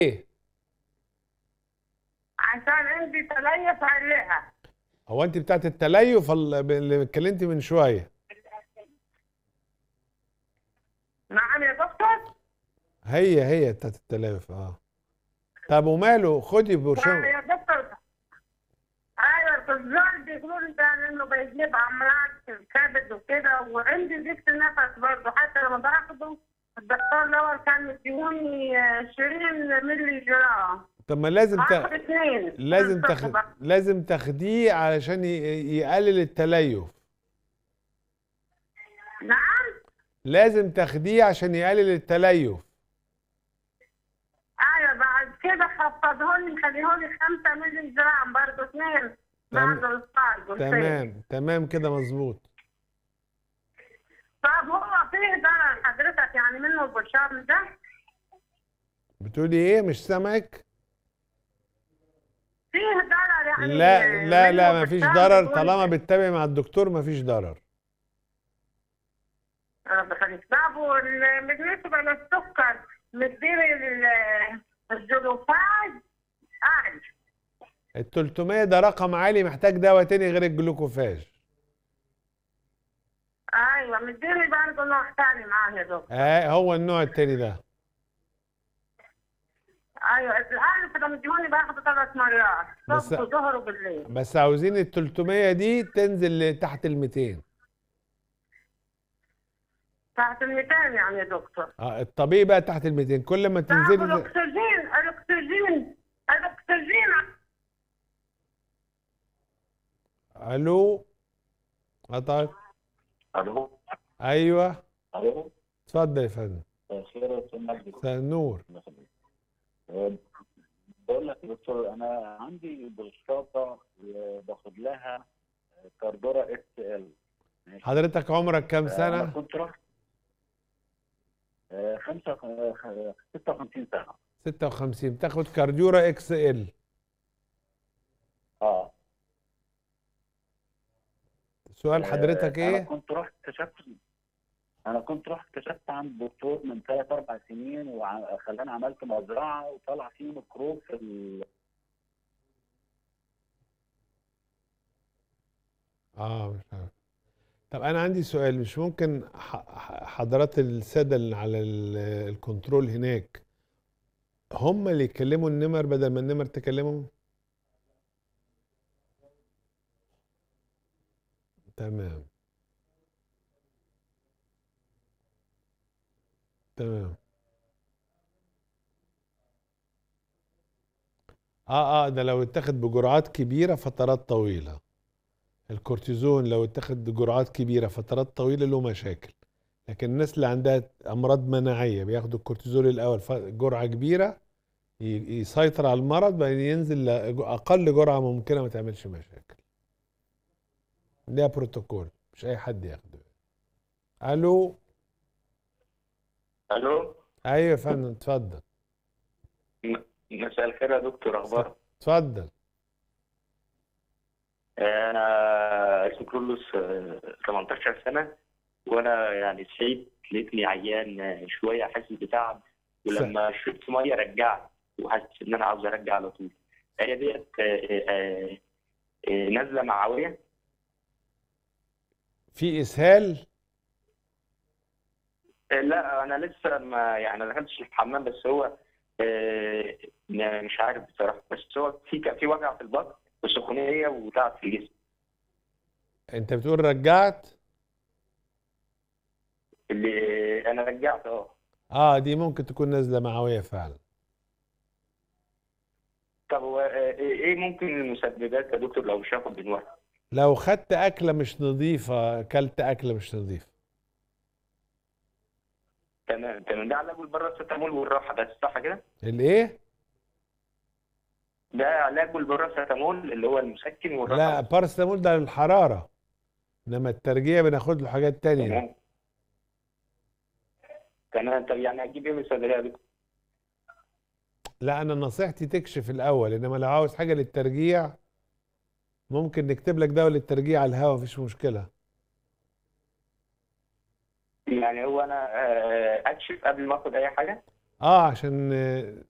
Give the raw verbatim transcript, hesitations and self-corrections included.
ايه؟ عشان عندي تليف عليها. هو انت بتاعت التليف ال- اللي اتكلمتي من شويه؟ نعم يا دكتور. هي هي بتاعت التليف. اه طب وماله، خدي برشام. يا دكتور، ايوه الدكتور بيقولوا لي ده انه بيجيب امراض في الكبد وكده، وعندي ضيق نفس برضه. حتى لما باخده الدكتور الاول كان مديوني عشرين مللي جرام، طب ما لازم ت... باخد اثنين كل لازم تخ... صبح. لازم تاخديه علشان ي... يقلل التليف. نعم. لازم تاخديه عشان يقلل التليف. ايوه بعد كده خفضهولي مخليهولي خمسة مللي جرام برضه اثنين تم... بعد الفطار قلت. تمام تمام كده مظبوط. طب هو فيه ضرر حضرتك يعني منه البرشام ده؟ بتقولي ايه؟ مش سامعك. فيه ضرر يعني لا لا منه لا، مفيش برشام ضرر بيقول؟ طالما بتتابع مع الدكتور، مفيش ضرر. رب يخليك. طب وال- بالنسبة للسكر مدير ال- الجلوفاز عالي. ال تلتمية ده رقم عالي، محتاج دواء تاني غير الجلوكوفاج. ايوه مديري برضه نوع تاني معاه يا دكتور. اه هو النوع التاني ده. ايوه الان كده مديوني باخده ثلاث مرات بس صبح وظهر وبالليل. بس عاوزين ال تلتمية دي تنزل تحت ال ميتين. تحت ال مئتين يعني يا دكتور. اه الطبيعي بقى تحت ال ميتين، كل ما طب تنزلي ز- والاكسجين الاكسجين الاكسجين الو. قطعت. الو. ايوه الو. اتفضل يا فندم. خير يا استاذ مجدي. مساء النور. آه، بقول لك يا دكتور، انا عندي بروستاتا باخد لها كاردورا اكس ال. حضرتك عمرك كام انا سنة؟ كنت رحت آه، خمسة آه، ستة وخمسين سنة. ستة وخمسين، بتاخد كارديورا اكس ال. اه سؤال آه، حضرتك انا ايه؟ كنت رحت كشفت انا كنت رحت كشفت عند الدكتور من ثلاث اربع سنين، وخلاني عملت مزرعة وطلع فيه ميكروب في ال... اه مش عارف. طب انا عندي سؤال، مش ممكن ح- ح- حضرات السادة اللي على ال- الكنترول هناك هم اللي يكلموا النمر بدل ما النمر تكلمهم؟ تمام تمام. اه اه ده لو اتاخد بجرعات كبيرة فترات طويلة. الكورتيزون لو اتاخد بجرعات كبيرة فترات طويلة له مشاكل. لكن الناس اللي عندها امراض مناعية بياخدوا الكورتيزون الاول ف- جرعة كبيرة، ي- يسيطر على المرض، بعدين ينزل لأقل جرعة ممكنة ما تعملش مشاكل. ليها بروتوكول، مش اي حد ياخده. الو. الو. ايوه يا فندم اتفضل. م- مساء الخير يا دكتور، س- اخبارك؟ اتفضل. انا اسمي كرولوس، آه، تمنتاشر سنه، وانا يعني صحيت لقيتني عيان، آه، شويه حاسس بتعب، س... ولما شربت ميه رجعت وحاسس ان انا عاوز ارجع على طول. هي ديت آه، آه، آه، نزله معويه. في اسهال؟ آه، لا انا لسه ما يعني ما دخلتش الحمام، بس هو آه، م- مش عارف بصراحه، بس هو في ك- في وجع في البطن وسخونيه وتعب في الجسم. انت بتقول رجعت؟ اللي انا رجعت اه. اه دي ممكن تكون نازله معويه فعلا. طب هو آه، ايه ممكن المسببات يا دكتور لو مش هاخد دلوقتي؟ لو خدت اكله مش نظيفه، اكلت اكله مش نظيفه. تمام تمام، ده علاج بالباراسيتامول والراحه بس، صح كده؟ الايه؟ ده علاج بالباراسيتامول اللي هو المسكن والراحه لا بس. باراسيتامول ده للحراره، انما الترجيع بناخد له حاجات تانية. تمام تمام. طب يعني اجيب ايه من الصيدليه يا دكتور؟ لا انا نصيحتي تكشف الاول، انما لو عاوز حاجه للترجيع ممكن نكتب لك دواء للترجيع على الهواء، مفيش مشكله. يعني هو انا آه، اكشف قبل ما اخد اي حاجه؟ اه عشان آه،